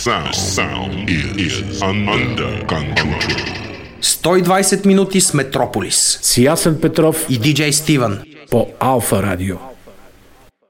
sound is under control. 120 минути с Метрополис. С Ясен Петров и диджей Стивън по Алфа Радио.